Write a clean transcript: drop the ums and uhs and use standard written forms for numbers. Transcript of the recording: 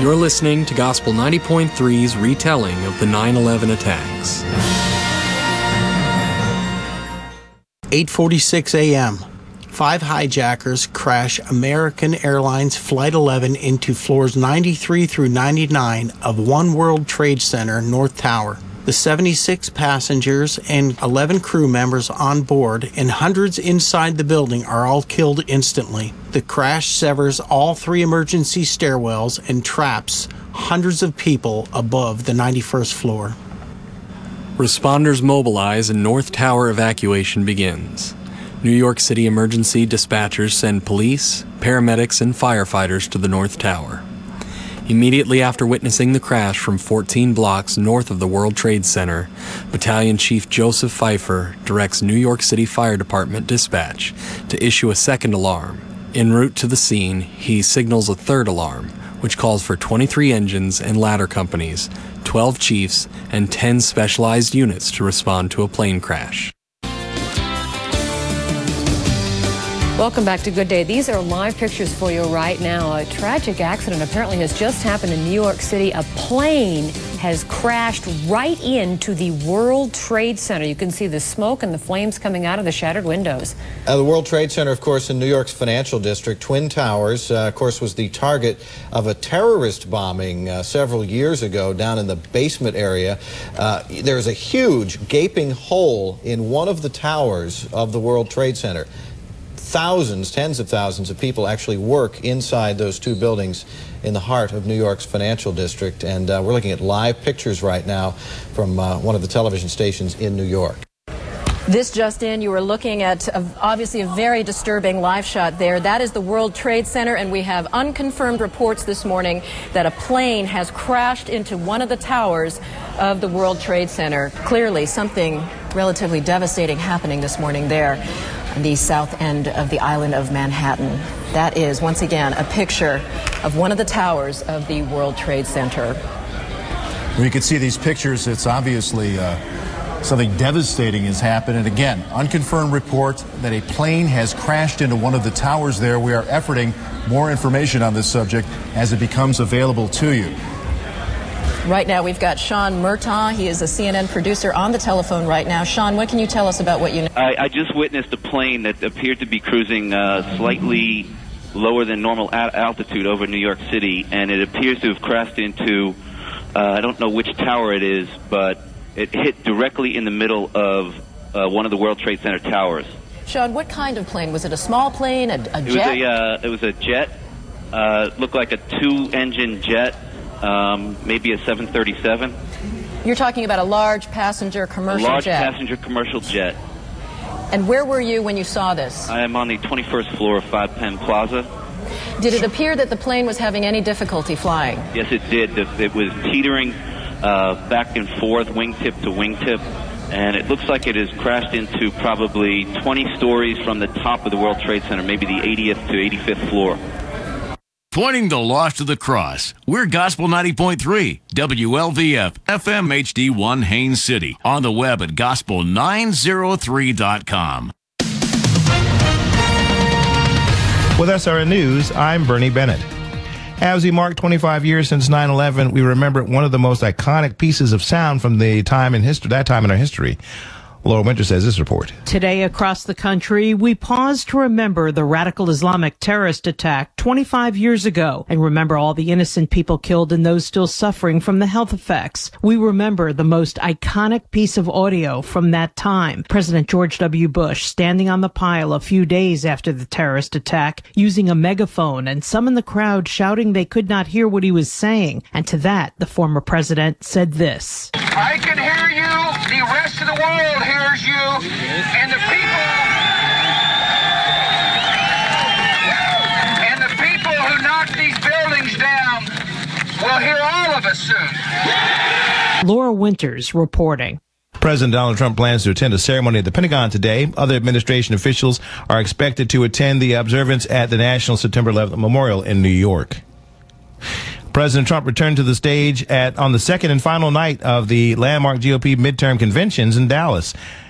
You're listening to Gospel 90.3's retelling of the 9/11 attacks. 8:46 a.m. 5 hijackers crash American Airlines Flight 11 into floors 93 through 99 of One World Trade Center North Tower. The 76 passengers and 11 crew members on board and hundreds inside the building are all killed instantly. The crash severs all 3 emergency stairwells and traps hundreds of people above the 91st floor. Responders mobilize and North Tower evacuation begins. New York City emergency dispatchers send police, paramedics, and firefighters to the North Tower. Immediately after witnessing the crash from 14 blocks north of the World Trade Center, Battalion Chief Joseph Pfeiffer directs New York City Fire Department dispatch to issue a second alarm. En route to the scene, he signals a third alarm, which calls for 23 engines and ladder companies, 12 chiefs, and 10 specialized units to respond to a plane crash. Welcome back to Good Day. These are live pictures for you right now. A tragic accident apparently has just happened in New York City. A plane has crashed right into the World Trade Center. You can see the smoke and the flames coming out of the shattered windows. The World Trade Center, of course, in New York's financial district, Twin Towers, of course, was the target of a terrorist bombing several years ago down in the basement area. There's a huge gaping hole in one of the towers of the World Trade Center. Thousands, tens of thousands of people actually work inside those 2 buildings in the heart of New York's financial district. And we're looking at live pictures right now from one of the television stations in New York. This just in, you were looking at obviously a very disturbing live shot there. That is the World Trade Center, and we have unconfirmed reports this morning that a plane has crashed into one of the towers of the World Trade Center. Clearly something relatively devastating happening this morning there on the south end of the island of Manhattan. That is, once again, a picture of one of the towers of the World Trade Center. When you can see these pictures, it's obviously something devastating has happened. And again, unconfirmed report that a plane has crashed into one of the towers there. We are efforting more information on this subject as it becomes available to you. Right now, we've got Sean Murtaugh. He is a CNN producer on the telephone right now. Sean, what can you tell us about what you know? I just witnessed a plane that appeared to be cruising slightly lower than normal altitude over New York City, and it appears to have crashed into, I don't know which tower it is, but it hit directly in the middle of one of the World Trade Center towers. Sean, what kind of plane? Was it a small plane, a jet? It was a jet. Looked like a 2-engine jet. Maybe a 737. You're talking about a large passenger commercial jet. A large passenger commercial jet. And where were you when you saw this? I am on the 21st floor of 5 Penn Plaza. Did it appear that the plane was having any difficulty flying? Yes, it did. It was teetering back and forth, wingtip to wingtip, and it looks like it has crashed into probably 20 stories from the top of the World Trade Center, maybe the 80th to 85th floor. Pointing the lost to the cross, we're Gospel 90.3, WLVF, FM HD1 Haines City, on the web at gospel903.com. With SRN News, I'm Bernie Bennett. As we mark 25 years since 9/11, we remember one of the most iconic pieces of sound from that time in our history. Laura Winter says this report. Today across the country, we pause to remember the radical Islamic terrorist attack 25 years ago and remember all the innocent people killed and those still suffering from the health effects. We remember the most iconic piece of audio from that time. President George W. Bush standing on the pile a few days after the terrorist attack, using a megaphone, and some in the crowd shouting they could not hear what he was saying. And to that, the former president said this. I can hear you. The rest of the world hears you. And the people who knocked these buildings down will hear all of us soon. Laura Winters reporting. President Donald Trump plans to attend a ceremony at the Pentagon today. Other administration officials are expected to attend the observance at the National September 11th Memorial in New York. President Trump returned to the stage on the second and final night of the landmark GOP midterm conventions in Dallas.